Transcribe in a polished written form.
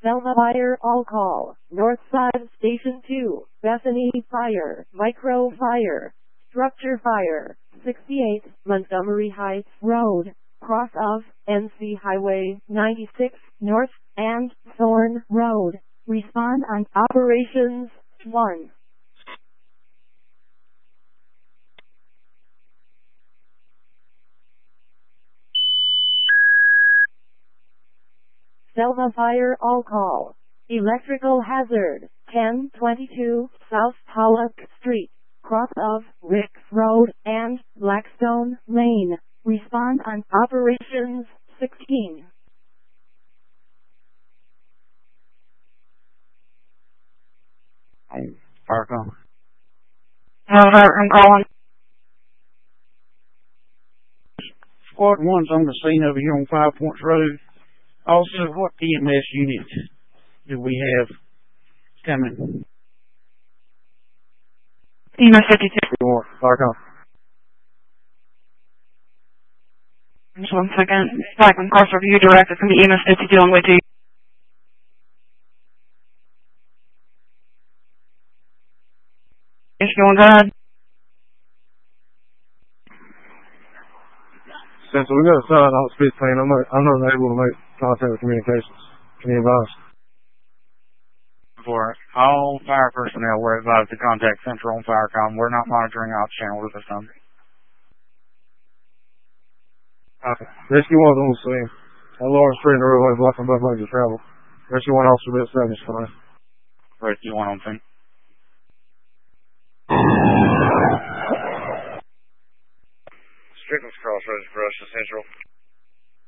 Selma Fire All Call, Northside Station 2, Bethany Fire, Micro Fire, Structure Fire, 68, Montgomery Heights Road, cross of NC Highway 96 North and Thorn Road. Respond on Operations 1. Selma Fire All Call. Electrical hazard, 1022 South Pollock Street, cross of Ricks Road and Blackstone Lane. Respond on Operations 16. Fire call. I'm calling. Squad 1's on the scene over here on 5 Points Road. Also, what EMS unit do we have coming? EMS 52. Fire call. Just 1 second. Blackman Cross Review Direct. It's going to be EMS 52 on the way to you. If you want to go ahead. Since we got a sign on the speed plane, I'm not able to make contact with communications. Can you advise? For all fire personnel, we're advised to contact Central on Firecom. We're not monitoring ops channels at this time. Rescue 1's on the scene. On Lawrence Street in the roadway blocking both lanes of travel. Rescue 1 Officer Bit 7 is fine. Rescue 1 on scene. Strickland's Crossroads for us to Central.